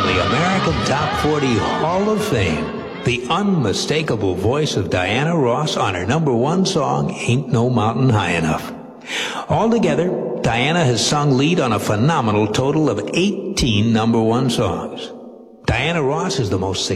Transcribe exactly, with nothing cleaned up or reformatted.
the American Top forty Hall of Fame, the unmistakable voice of Diana Ross on her number one song, Ain't No Mountain High Enough. Altogether, Diana has sung lead on a phenomenal total of eighteen number one songs. Diana Ross is the most